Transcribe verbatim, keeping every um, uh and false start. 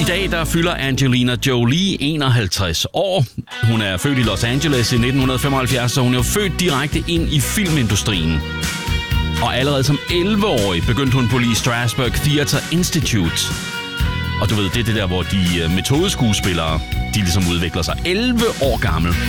dag der fylder Angelina Jolie enoghalvtreds år. Hun er født i Los Angeles i nitten femoghalvfjerds, så hun er jo født direkte ind i filmindustrien. Og allerede som elleve-årig begyndte hun på Lee Strasberg Theatre Institute. Og du ved, det er det der, hvor de metodeskuespillere, de ligesom udvikler sig. elleve år gammel.